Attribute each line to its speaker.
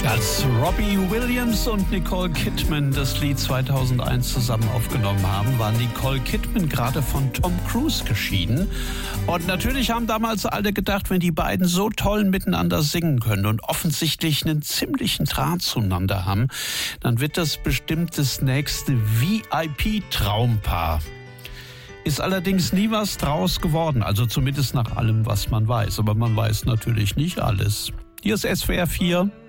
Speaker 1: Als Robbie Williams und Nicole Kidman das Lied 2001 zusammen aufgenommen haben, war Nicole Kidman gerade von Tom Cruise geschieden. Und natürlich haben damals alle gedacht, wenn die beiden so toll miteinander singen können und offensichtlich einen ziemlichen Draht zueinander haben, dann wird das bestimmt das nächste VIP-Traumpaar. Ist allerdings nie was draus geworden, also zumindest nach allem, was man weiß. Aber man weiß natürlich nicht alles. Hier ist SWR 4.